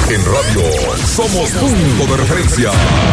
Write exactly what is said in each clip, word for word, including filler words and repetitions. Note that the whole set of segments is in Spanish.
En radio somos punto de referencia.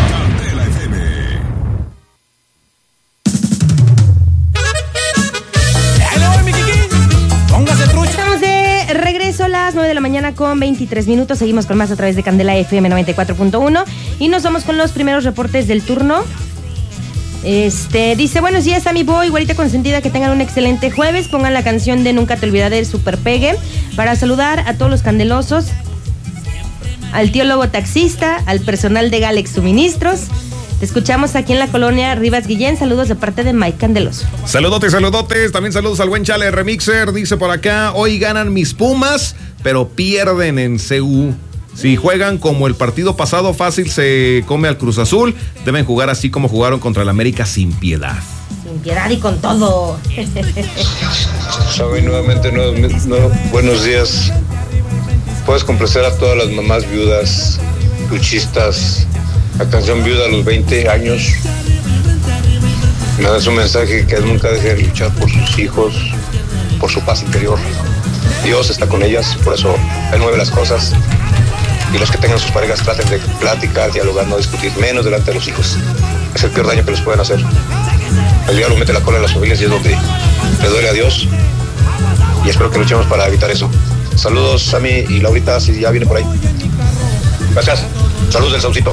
Estamos de regreso a las nueve de la mañana con veintitrés minutos. Seguimos con más a través de Candela F M noventa y cuatro punto uno. Y nos vamos con los primeros reportes del turno. Este, dice, buenos días a mi boy, güerita consentida, que tengan un excelente jueves. Pongan la canción de Nunca te olvidaré del Super Pegue para saludar a todos los candelosos, al tío Lobo taxista, al personal de Galex Suministros. Te escuchamos aquí en la colonia Rivas Guillén. Saludos de parte de Mike Candeloso. Saludotes, saludotes. También saludos al buen Chale Remixer. Dice por acá, hoy ganan mis Pumas, pero pierden en C U. Si juegan como el partido pasado, fácil se come al Cruz Azul. Deben jugar así como jugaron contra el América, sin piedad. Sin piedad y con todo. Xavi, nuevamente, no, no, buenos días. Puedes complacer a todas las mamás viudas, luchistas, la canción Viuda a los veinte años. Me das un mensaje que nunca dejen de luchar por sus hijos, por su paz interior. Dios está con ellas, por eso Él mueve las cosas. Y los que tengan sus parejas traten de platicar, dialogar, no discutir, menos delante de los hijos. Es el peor daño que les pueden hacer. El diablo mete la cola en las familias y es donde le duele a Dios. Y espero que luchemos para evitar eso. Saludos, Sammy y Laurita, si ya viene por ahí. Gracias. Saludos del Saucito.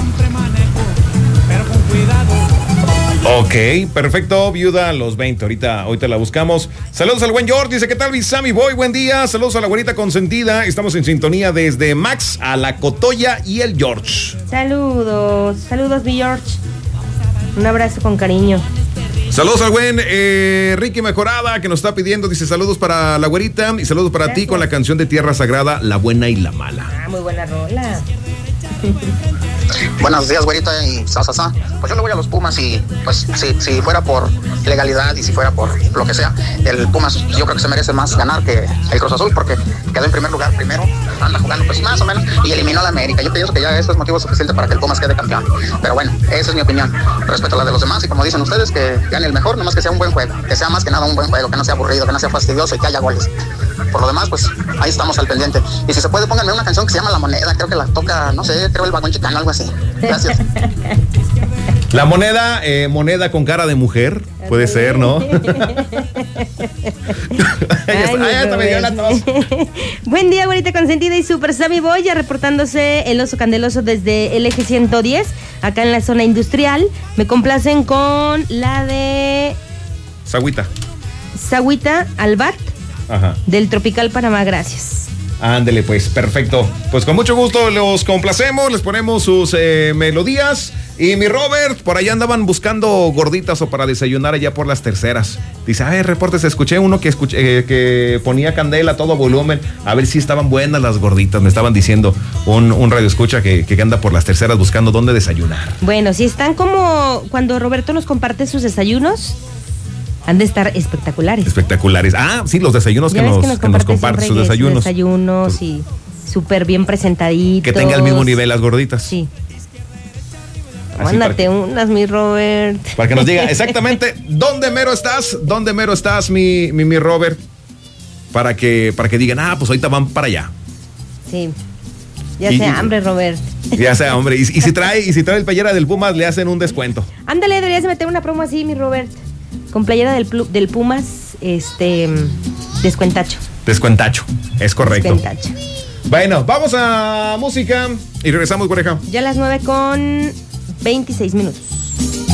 Ok, perfecto, viuda a los veinte, ahorita, ahorita la buscamos. Saludos al buen George, dice, ¿qué tal mi Sammy Boy? Buen día, saludos a la güerita consentida. Estamos en sintonía desde Max a la Cotoya y el George. Saludos, saludos mi George. Un abrazo con cariño. Saludos al buen eh, Ricky Mejorada, que nos está pidiendo, dice, saludos para la güerita y saludos para Gracias. ti con la canción de Tierra Sagrada, La Buena y la Mala. Ah, muy buena rola. Buenos días, güerita y Sasasa. Pues yo le voy a los Pumas y pues si, si fuera por legalidad y si fuera por lo que sea, el Pumas yo creo que se merece más ganar que el Cruz Azul porque quedó en primer lugar primero, anda jugando pues más o menos y eliminó a la América. Yo pienso que ya eso es motivo suficiente para que el Pumas quede campeón. Pero bueno, esa es mi opinión. Respeto a la de los demás y como dicen ustedes, que gane el mejor, nomás que sea un buen juego, que sea más que nada un buen juego, que no sea aburrido, que no sea fastidioso y que haya goles. Por lo demás, pues ahí estamos al pendiente. Y si se puede, pónganme una canción que se llama La Moneda, creo que la toca, no sé, creo el Vagón Chicano, algo así. Gracias. La moneda, eh, moneda con cara de mujer, puede ser, ¿no? Ahí está, ahí está, me dio la tos. Buen día, güerita consentida y Super Sammy Boy, ya reportándose el oso candeloso desde el eje ciento diez, acá en la zona industrial. Me complacen con la de Sagüita. Sagüita Albat. Ajá. Del Tropical Panamá, gracias. Ándele pues, perfecto. Pues con mucho gusto los complacemos, les ponemos sus eh, melodías. Y mi Robert, por allá andaban buscando gorditas o para desayunar allá por las terceras. Dice, a ver, reportes, escuché uno que, escuché, eh, que ponía candela a todo volumen. A ver si estaban buenas las gorditas, me estaban diciendo un, un radio escucha que, que anda por las terceras buscando dónde desayunar. Bueno, si están como cuando Roberto nos comparte sus desayunos, han de estar espectaculares. Espectaculares. Ah, sí, los desayunos que nos, que nos, que nos comparte, sus desayunos. Desayunos y súper bien presentaditos. Que tenga el mismo nivel las gorditas. Sí. Mándate para, unas, mi Robert. Para que nos diga exactamente dónde mero estás, dónde mero estás, mi, mi, mi Robert. Para que, para que digan, ah, pues ahorita van para allá. Sí. Ya sea hambre, Robert. Ya sea hombre. Y, y si trae, y si trae el playera del Pumas, le hacen un descuento. Ándale, deberías meter una promo así, mi Robert. Con playera del, del Pumas, este, descuentacho. Descuentacho, es correcto. Descuentacho. Bueno, vamos a música y regresamos, pareja. Ya a las nueve con veintiséis minutos.